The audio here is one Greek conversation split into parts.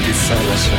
τη θάλασσα.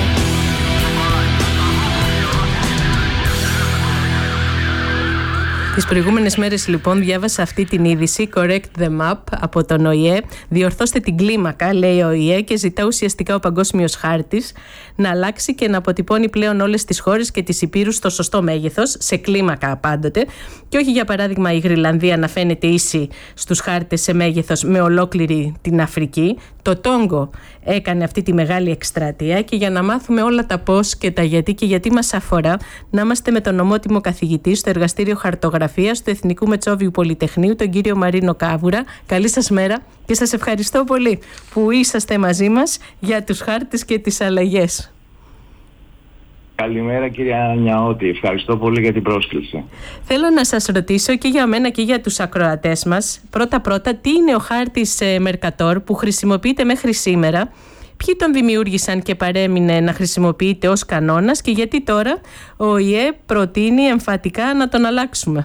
Τις προηγούμενες μέρες λοιπόν διάβασα αυτή την είδηση, Correct the map, από τον ΟΗΕ. Διορθώστε την κλίμακα, λέει ο ΟΗΕ, και ζητά ουσιαστικά ο παγκόσμιος χάρτης να αλλάξει και να αποτυπώνει πλέον όλες τις χώρες και τις υπήρους στο σωστό μέγεθος, σε κλίμακα πάντοτε, και όχι για παράδειγμα η Γροιλανδία να φαίνεται ίση στους χάρτες σε μέγεθος με ολόκληρη την Αφρική. Το Τόγκο έκανε αυτή τη μεγάλη εκστρατεία, και για να μάθουμε όλα τα πώς και τα γιατί και γιατί μας αφορά, να είμαστε με τον ομότιμο καθηγητή στο Εργαστήριο Χαρτογραφίας του Εθνικού Μετσόβιου Πολυτεχνείου, τον κύριο Μαρίνο Κάβουρα. Καλή σας μέρα και σας ευχαριστώ πολύ που είσαστε μαζί μας για τους χάρτες και τις αλλαγές. Καλημέρα κυρία Νιαώτη, ευχαριστώ πολύ για την πρόσκληση. Θέλω να σας ρωτήσω και για μένα και για τους ακροατές μας, πρώτα τι είναι ο χάρτης Mercator που χρησιμοποιείται μέχρι σήμερα, ποιοι τον δημιούργησαν και παρέμεινε να χρησιμοποιείται ως κανόνας, και γιατί τώρα ο ΟΗΕ προτείνει εμφατικά να τον αλλάξουμε.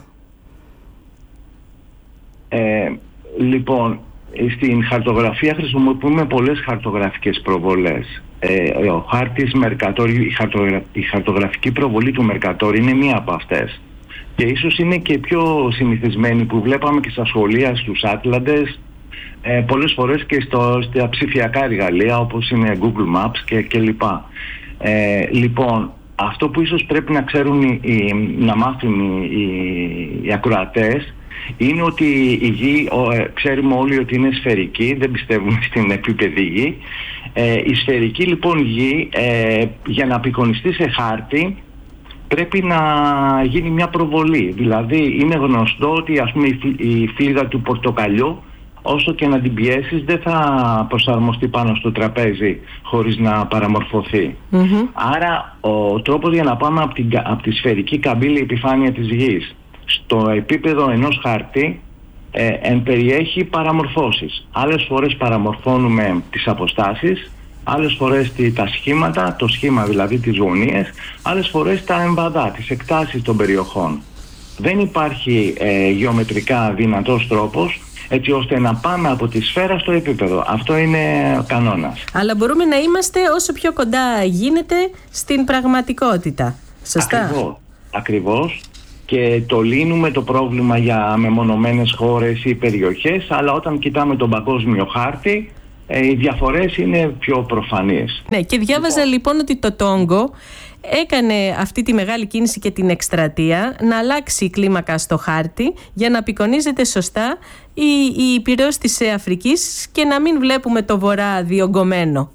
Λοιπόν, στην χαρτογραφία χρησιμοποιούμε πολλές χαρτογραφικές προβολές. Ο χάρτης Mercator, η χαρτογραφική προβολή του Mercator είναι μία από αυτές. Και ίσως είναι και πιο συνηθισμένη, που βλέπαμε και στα σχολεία, στους άτλαντες, πολλές φορές και στα ψηφιακά εργαλεία όπως είναι Google Maps και λοιπά. Λοιπόν, αυτό που ίσως πρέπει να ξέρουν να μάθουν οι ακροατές είναι ότι η γη, ξέρουμε όλοι ότι είναι σφαιρική, δεν πιστεύουμε στην επίπεδη γη. Η σφαιρική λοιπόν γη, για να απεικονιστεί σε χάρτη, πρέπει να γίνει μια προβολή. Δηλαδή είναι γνωστό ότι, ας πούμε, η φλίγα του πορτοκαλιού, όσο και να την πιέσεις, δεν θα προσαρμοστεί πάνω στο τραπέζι χωρίς να παραμορφωθεί. Άρα ο τρόπος για να πάμε από τη σφαιρική καμπύλη επιφάνεια της γης στο επίπεδο ενός χάρτη περιέχει παραμορφώσεις. Άλλες φορές παραμορφώνουμε τις αποστάσεις, άλλες φορές τα σχήματα, το σχήμα δηλαδή τις γωνίες, άλλες φορές τα εμβαδά, τις εκτάσεις των περιοχών. Δεν υπάρχει γεωμετρικά δυνατός τρόπος έτσι ώστε να πάμε από τη σφαίρα στο επίπεδο. Αυτό είναι κανόνας. Αλλά μπορούμε να είμαστε όσο πιο κοντά γίνεται στην πραγματικότητα. Σωστά. Ακριβώς. Και το λύνουμε το πρόβλημα για μεμονωμένες χώρες ή περιοχές, αλλά όταν κοιτάμε τον παγκόσμιο χάρτη, οι διαφορές είναι πιο προφανείς. Ναι, και διάβαζα λοιπόν ότι το Τόγκο έκανε αυτή τη μεγάλη κίνηση και την εκστρατεία να αλλάξει η κλίμακα στο χάρτη για να απεικονίζεται σωστά η Ήπειρος της Αφρικής και να μην βλέπουμε το βορρά διωγγωμένο.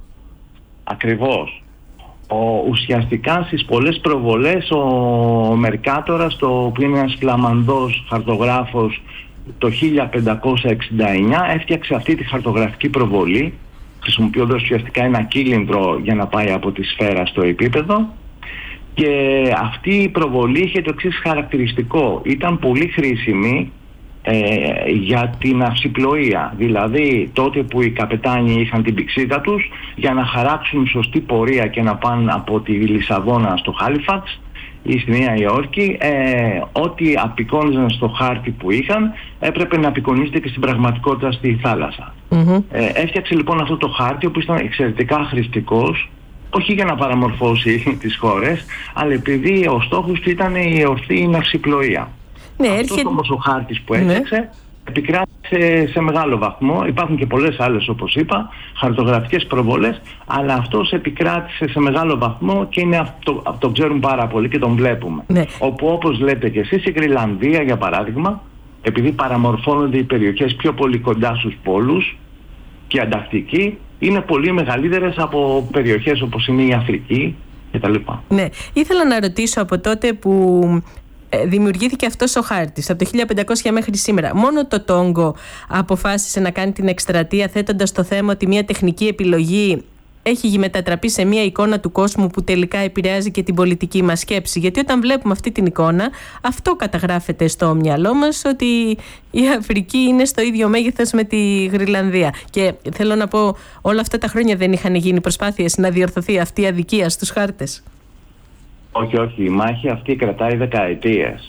Ακριβώς. Ουσιαστικά στις πολλές προβολές ο Μερκάτορας, το οποίο είναι ένας φλαμανδός χαρτογράφος, το 1569 έφτιαξε αυτή τη χαρτογραφική προβολή, χρησιμοποιώντας ουσιαστικά ένα κύλινδρο για να πάει από τη σφαίρα στο επίπεδο, και αυτή η προβολή είχε το εξής χαρακτηριστικό: ήταν πολύ χρήσιμη για την αυσιπλοεία. Δηλαδή τότε που οι καπετάνοι είχαν την πηξίδα τους για να χαράξουν σωστή πορεία και να πάνε από τη Λισαβόνα στο Χάλιφαξ ή στη Νέα Υόρκη, ό,τι απεικόνιζαν στο χάρτη που είχαν έπρεπε να απεικονίζεται και στην πραγματικότητα στη θάλασσα. Έφτιαξε λοιπόν αυτό το χάρτη, που ήταν εξαιρετικά χρηστικός, όχι για να παραμορφώσει τις χώρες, αλλά επειδή ο στόχος του ήταν η ορθή ναυσιπλοεία. Ναι, αυτός όμως ο χάρτης που έφτιαξε επικράτησε σε μεγάλο βαθμό. Υπάρχουν και πολλές άλλες, όπως είπα, χαρτογραφικές προβολές, αλλά αυτός επικράτησε σε μεγάλο βαθμό και είναι το ξέρουν πάρα πολύ και τον βλέπουμε. Ναι. Όπου, όπως λέτε και εσείς, η Γροιλανδία για παράδειγμα, επειδή παραμορφώνονται οι περιοχές πιο πολύ κοντά στους πόλους και Ανταρκτική, είναι πολύ μεγαλύτερες από περιοχές όπως είναι η Αφρική κτλ. Ναι, ήθελα να ρωτήσω, από τότε που δημιουργήθηκε αυτός ο χάρτης, από το 1500 μέχρι σήμερα, μόνο το Τόγκο αποφάσισε να κάνει την εκστρατεία, θέτοντας το θέμα ότι μια τεχνική επιλογή έχει μετατραπεί σε μια εικόνα του κόσμου που τελικά επηρεάζει και την πολιτική μας σκέψη? Γιατί όταν βλέπουμε αυτή την εικόνα, αυτό καταγράφεται στο μυαλό μας, ότι η Αφρική είναι στο ίδιο μέγεθος με τη Γροιλανδία. Και θέλω να πω, όλα αυτά τα χρόνια δεν είχαν γίνει προσπάθειες να διορθωθεί αυτή η αδικία στους χάρτες? Όχι, η μάχη αυτή κρατάει δεκαετίες.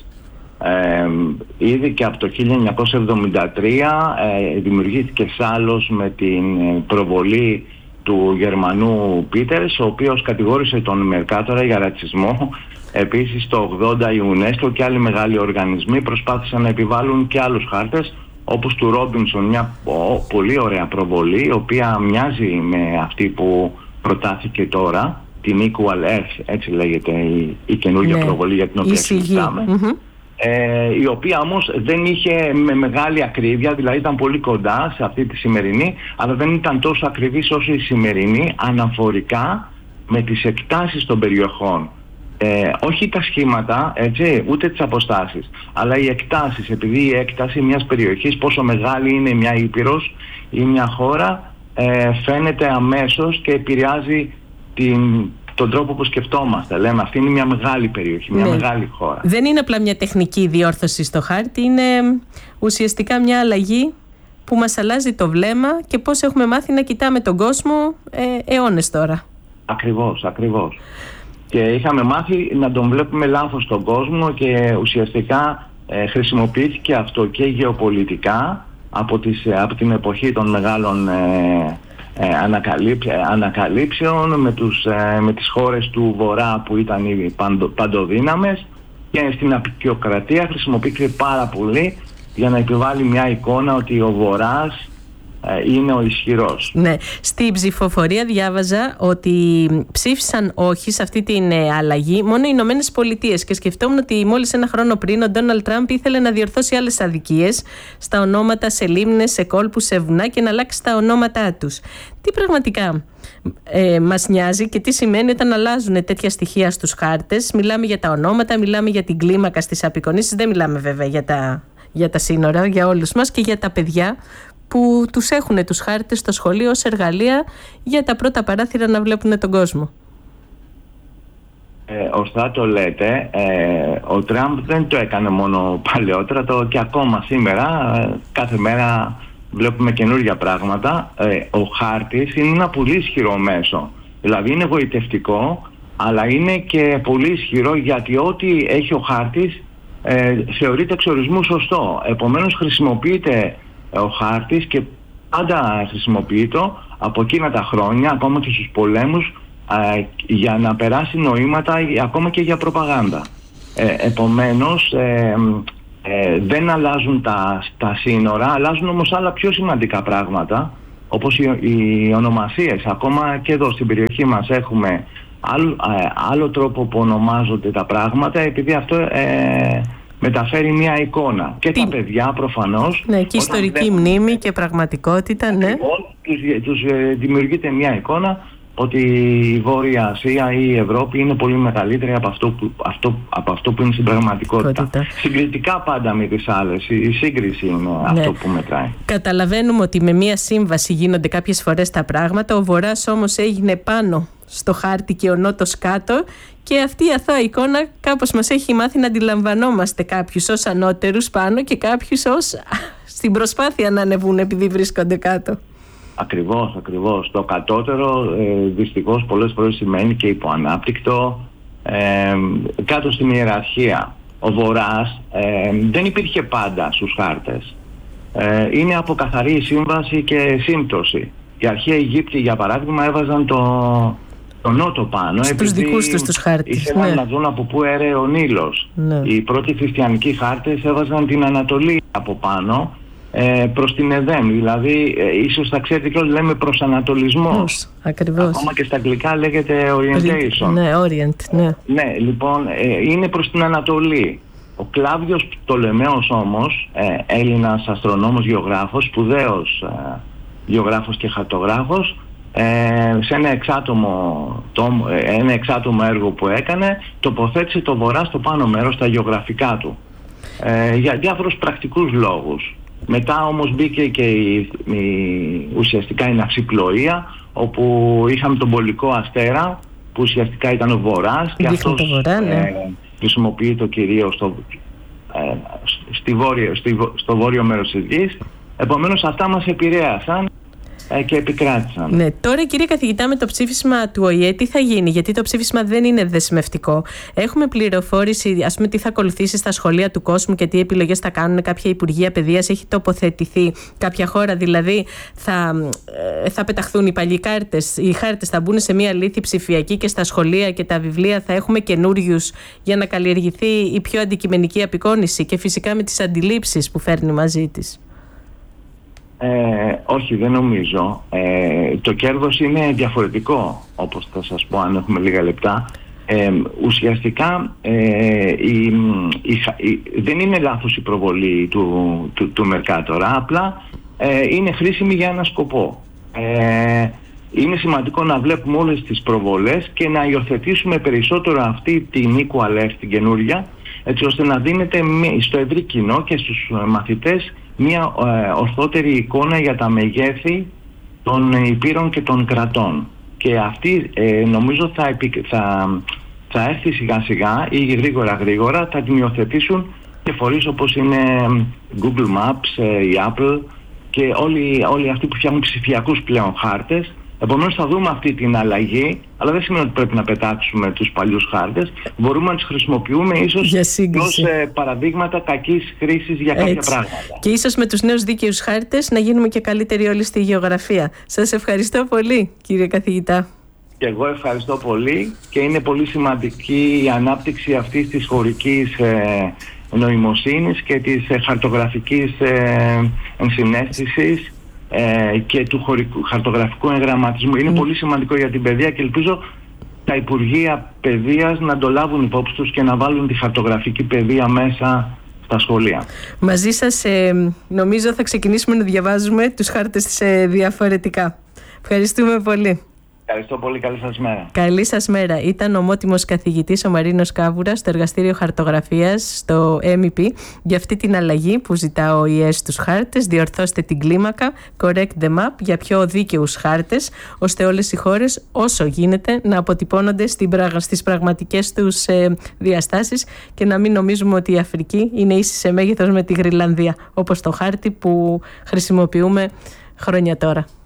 Ήδη και από το 1973 δημιουργήθηκε Σάλος με την προβολή του Γερμανού Πίτερς, ο οποίος κατηγόρησε τον Μερκάτορα για ρατσισμό. Επίσης το 80 η UNESCO και άλλοι μεγάλοι οργανισμοί προσπάθησαν να επιβάλλουν και άλλους χάρτες, όπως του Ρόμπινσον, μια πολύ ωραία προβολή, η οποία μοιάζει με αυτή που προτάθηκε τώρα, την Equal Earth, έτσι λέγεται η καινούργια προβολή για την οποία συζητάμε. Η οποία όμως δεν είχε με μεγάλη ακρίβεια, δηλαδή ήταν πολύ κοντά σε αυτή τη σημερινή, αλλά δεν ήταν τόσο ακριβής όσο η σημερινή αναφορικά με τις εκτάσεις των περιοχών. Όχι τα σχήματα, έτσι, ούτε τις αποστάσεις, αλλά οι εκτάσεις, επειδή η έκταση μιας περιοχής, πόσο μεγάλη είναι μια ήπειρος ή μια χώρα, φαίνεται αμέσως και επηρεάζει τον τρόπο που σκεφτόμαστε. Λέμε αυτή είναι μια μεγάλη περιοχή, μια μεγάλη χώρα. Δεν είναι απλά μια τεχνική διόρθωση στο χάρτη, είναι ουσιαστικά μια αλλαγή που μας αλλάζει το βλέμμα και πώς έχουμε μάθει να κοιτάμε τον κόσμο αιώνες τώρα. Ακριβώς. Και είχαμε μάθει να τον βλέπουμε λάθος τον κόσμο και ουσιαστικά χρησιμοποιήθηκε αυτό και γεωπολιτικά από την εποχή των μεγάλων ανακαλύψεων με τις χώρες του Βορρά που ήταν οι παντοδύναμες, και στην απεικιοκρατία χρησιμοποιήθηκε πάρα πολύ για να επιβάλλει μια εικόνα ότι ο Βορράς είναι ο ισχυρός. Ναι. Στη ψηφοφορία διάβαζα ότι ψήφισαν όχι σε αυτή την αλλαγή μόνο οι Ηνωμένες Πολιτείες, και σκεφτόμουν ότι μόλις ένα χρόνο πριν ο Ντόναλντ Τραμπ ήθελε να διορθώσει άλλες αδικίες στα ονόματα, σε λίμνες, σε κόλπους, σε βουνά και να αλλάξει τα ονόματά τους. Τι πραγματικά μας νοιάζει και τι σημαίνει όταν αλλάζουν τέτοια στοιχεία στους χάρτες? Μιλάμε για τα ονόματα, μιλάμε για την κλίμακα στις απεικονίσεις, δεν μιλάμε βέβαια για τα σύνορα, για όλους μας και για τα παιδιά που τους έχουν τους χάρτες στο σχολείο ως εργαλεία για τα πρώτα παράθυρα να βλέπουν τον κόσμο. Ωστά το λέτε, ο Τραμπ δεν το έκανε μόνο παλαιότερα, και ακόμα σήμερα κάθε μέρα βλέπουμε καινούργια πράγματα. Ο χάρτης είναι ένα πολύ ισχυρό μέσο, δηλαδή είναι γοητευτικό, αλλά είναι και πολύ ισχυρό, γιατί ό,τι έχει ο χάρτης θεωρείται εξορισμού σωστό. Επομένως χρησιμοποιείται ο χάρτης και πάντα χρησιμοποιείται από εκείνα τα χρόνια, ακόμα και στους πολέμους, για να περάσει νοήματα, ακόμα και για προπαγάνδα. Επομένως δεν αλλάζουν τα σύνορα, αλλάζουν όμως άλλα πιο σημαντικά πράγματα, όπως οι ονομασίες. Ακόμα και εδώ στην περιοχή μας έχουμε άλλο τρόπο που ονομάζονται τα πράγματα, επειδή αυτό μεταφέρει μια εικόνα. Και τα παιδιά προφανώς. Ναι, και ιστορική μνήμη και πραγματικότητα, ναι. Τους δημιουργείται μια εικόνα ότι η Βόρεια Ασία ή η Ευρώπη είναι πολύ μεγαλύτερη από αυτό που είναι στην πραγματικότητα. Συγκριτικά πάντα με τις άλλες. Η σύγκριση είναι αυτό που μετράει. Καταλαβαίνουμε ότι με μια σύμβαση γίνονται κάποιες φορές τα πράγματα. Ο Βορράς όμως έγινε πάνω στο χάρτη και ο Νότος κάτω, και αυτή η αθώα εικόνα κάπως μας έχει μάθει να αντιλαμβανόμαστε κάποιους ως ανώτερους πάνω και κάποιους ως στην προσπάθεια να ανεβούν επειδή βρίσκονται κάτω. Ακριβώς. Το κατώτερο δυστυχώς πολλές φορές σημαίνει και υποανάπτυκτο, κάτω στην ιεραρχία. Ο Βορράς δεν υπήρχε πάντα στους χάρτες. Είναι από καθαρή σύμβαση και σύμπτωση. Οι αρχαίοι Αιγύπτιοι, για παράδειγμα, έβαζαν το Νότο πάνω, στους δικούς τους χάρτες. Ήθελαν να δουν από πού έρεε ο Νείλος. Οι πρώτοι χριστιανικοί χάρτες έβαζαν την Ανατολή από πάνω, προς την Εδέμ. Δηλαδή, ίσως θα ξέρετε και όλοι λέμε προσανατολισμός. Ακριβώς. Ακόμα και στα αγγλικά λέγεται orientation. Ναι, orient, ναι. Ναι, λοιπόν, είναι προς την Ανατολή. Ο Κλάβδιος Πτολεμαίος όμως, Έλληνας αστρονόμος γεωγράφος, σπουδαίος γεωγράφος και χαρτογράφος, σε ένα εξάτομο έργο που έκανε, τοποθέτησε το Βορρά στο πάνω μέρος, στα γεωγραφικά του, για διάφορους πρακτικούς λόγους. Μετά όμως μπήκε και ουσιαστικά η ναυσιπλοεία, όπου είχαμε τον Πολικό Αστέρα, που ουσιαστικά ήταν ο Βορράς, και αυτός χρησιμοποιείται κυρίως στο βόρειο μέρος της γης. Επομένως αυτά μας επηρέασαν και επικράτησαν. Ναι. Τώρα, κύριε καθηγητά, με το ψήφισμα του ΟΗΕ τι θα γίνει? Γιατί το ψήφισμα δεν είναι δεσμευτικό. Έχουμε πληροφόρηση, ας πούμε, τι θα ακολουθήσει στα σχολεία του κόσμου και τι επιλογές θα κάνουν κάποια υπουργεία παιδείας? Έχει τοποθετηθεί κάποια χώρα? Δηλαδή θα πεταχθούν οι παλιοί κάρτες? Οι χάρτες θα μπουν σε μια λύθη ψηφιακή και στα σχολεία και τα βιβλία θα έχουμε καινούριους για να καλλιεργηθεί η πιο αντικειμενική απεικόνηση και φυσικά με τις αντιλήψεις που φέρνει μαζί της? Όχι, δεν νομίζω. Το κέρδος είναι διαφορετικό, όπως θα σας πω αν έχουμε λίγα λεπτά. Ουσιαστικά δεν είναι λάθος η προβολή του Mercator, απλά είναι χρήσιμη για ένα σκοπό. Είναι σημαντικό να βλέπουμε όλες τις προβολές και να υιοθετήσουμε περισσότερο αυτή την equal alert, την καινούρια, έτσι ώστε να δίνεται στο ευρύ κοινό και στους μαθητές μια ορθότερη εικόνα για τα μεγέθη των υπήρων και των κρατών. Και αυτή νομίζω θα έρθει σιγά σιγά ή γρήγορα θα την υιοθετήσουν και φορείς όπως είναι Google Maps, η Apple και όλοι αυτοί που φτιάχνουν ψηφιακούς πλέον χάρτες. Επομένως θα δούμε αυτή την αλλαγή, αλλά δεν σημαίνει ότι πρέπει να πετάξουμε τους παλιούς χάρτες. Μπορούμε να τους χρησιμοποιούμε ίσως ως παραδείγματα κακής χρήσης για κάποια πράγματα. Και ίσως με τους νέους δίκαιους χάρτες να γίνουμε και καλύτεροι όλοι στη γεωγραφία. Σας ευχαριστώ πολύ, κύριε καθηγητά. Και εγώ ευχαριστώ πολύ και είναι πολύ σημαντική η ανάπτυξη αυτής της χωρικής νοημοσύνης και της χαρτογραφικής ενσυναίσθησης και του χαρτογραφικού εγγραμματισμού. Είναι πολύ σημαντικό για την παιδεία και ελπίζω τα Υπουργεία Παιδείας να το λάβουν υπόψη τους και να βάλουν τη χαρτογραφική παιδεία μέσα στα σχολεία. Μαζί σας νομίζω θα ξεκινήσουμε να διαβάζουμε τους χάρτες διαφορετικά. Ευχαριστούμε πολύ. Ευχαριστώ πολύ. Καλή σας μέρα. Καλή σας μέρα. Ήταν ομότιμος καθηγητής ο Μαρίνος Κάβουρας στο Εργαστήριο Χαρτογραφίας στο MEP για αυτή την αλλαγή που ζητά ο ΟΗΕ στους χάρτες. Διορθώστε την κλίμακα, correct the map, για πιο δίκαιους χάρτες, ώστε όλες οι χώρες όσο γίνεται να αποτυπώνονται στις πραγματικές τους διαστάσεις και να μην νομίζουμε ότι η Αφρική είναι ίση σε μέγεθος με τη Γρυλανδία, όπως το χάρτη που χρησιμοποιούμε χρόνια τώρα.